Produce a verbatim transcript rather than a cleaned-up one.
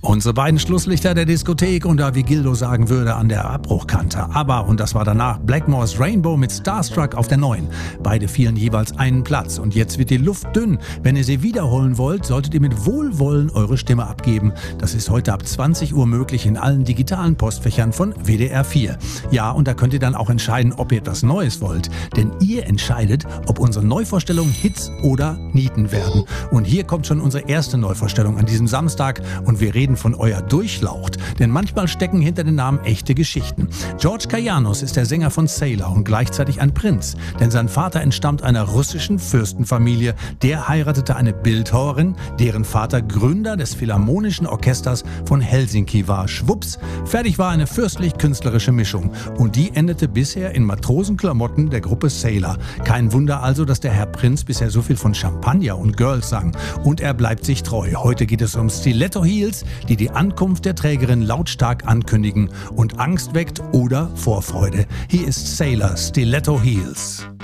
Unsere beiden Schlusslichter der Diskothek und da, wie Gildo sagen würde, an der Abbruchkante. Aber, und das war danach, Blackmore's Rainbow mit Starstruck auf der neun. Beide fielen jeweils einen Platz und jetzt wird die Luft dünn. Wenn ihr sie wiederholen wollt, solltet ihr mit Wohlwollen eure Stimme abgeben. Das ist heute ab zwanzig Uhr möglich in allen digitalen Postfächern von W D R vier. Ja, und da könnt ihr dann auch entscheiden, ob ihr etwas Neues wollt. Denn ihr entscheidet, ob unsere Neuvorstellungen Hits oder Nieten werden. Und hier kommt schon unsere erste Neuvorstellung an diesem Samstag und wir reden von Euer Durchlaucht. Denn manchmal stecken hinter den Namen echte Geschichten. George Kayanos ist der Sänger von Sailor und gleichzeitig ein Prinz. Denn sein Vater entstammt einer russischen Fürstenfamilie. Der heiratete eine Bildhauerin, deren Vater Gründer des Philharmonischen Orchesters von Helsinki war. Schwupps, fertig war eine fürstlich-künstlerische Mischung. Und die endete bisher in Matrosenklamotten der Gruppe Sailor. Kein Wunder also, dass der Herr Prinz bisher so viel von Champagner und Girls sang. Und er bleibt sich treu. Heute geht es um Stiletto Heels, die die Ankunft der Trägerin lautstark ankündigen und Angst weckt oder Vorfreude. Hier ist Sailor Stiletto Heels.